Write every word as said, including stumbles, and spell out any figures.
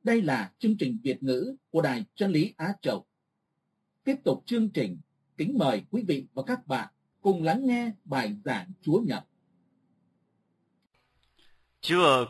Đây là chương trình Việt ngữ của Đài Chân lý Á Châu. Tiếp tục chương trình, kính mời quý vị và các bạn cùng lắng nghe bài giảng Chúa Nhật. Chúa